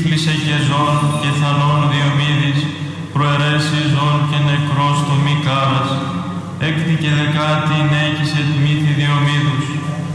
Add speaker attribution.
Speaker 1: τύφλισε και ζών και θανών Διομήδης, προαιρέσει ζών και νεκρός το μη κάρας. Έκτη και δεκάτη νέκησε τμήθη Διομήδους.